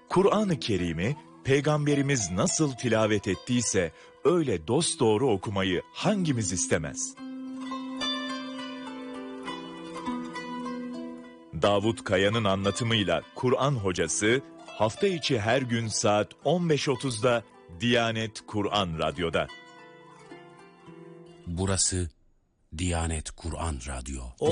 Kur'an-ı Kerim'i Peygamberimiz nasıl tilavet ettiyse öyle dosdoğru okumayı hangimiz istemez? Davut Kaya'nın anlatımıyla Kur'an Hocası hafta içi her gün saat 15.30'da Diyanet Kur'an Radyo'da. Burası Diyanet Kur'an Radyo.